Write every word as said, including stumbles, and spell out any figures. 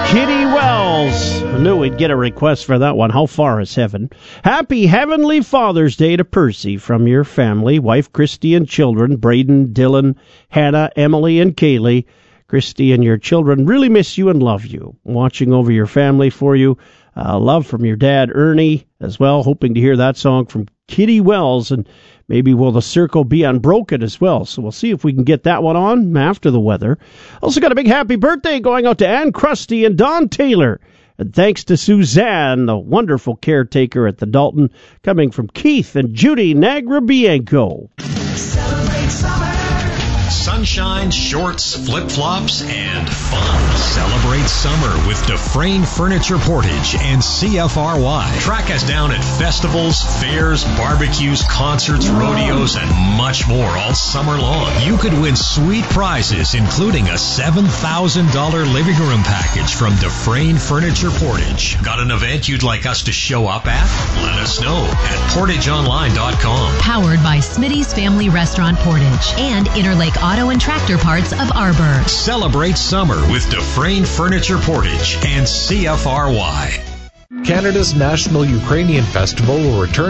Kitty Wells. I knew we'd get a request for that one. How far is heaven? Happy Heavenly Father's Day to Percy from your family, wife Christy and children, Braden, Dylan, Hannah, Emily, and Kaylee. Christy and your children really miss you and love you. Watching over your family for you. Uh, love from your dad, Ernie, as well. Hoping to hear that song from Kitty Wells, and maybe Will the Circle Be Unbroken as well. So we'll see if we can get that one on after the weather. Also got a big happy birthday going out to Ann Krusty and Don Taylor. And thanks to Suzanne, the wonderful caretaker at the Dalton, coming from Keith and Judy Nagrabienko. Celebrate summer. Sunshine, shorts, flip-flops, and fun. Celebrate summer with Dufresne Furniture Portage and C F R Y. Track us down at festivals, fairs, barbecues, concerts, rodeos, and much more all summer long. You could win sweet prizes, including a seven thousand dollars living room package from Dufresne Furniture Portage. Got an event you'd like us to show up at? Let us know at portage online dot com. Powered by Smitty's Family Restaurant Portage and Interlake Auto and Tractor Parts of Arbor. Celebrate summer with Dufresne Furniture Portage and C F R Y. Canada's National Ukrainian Festival will return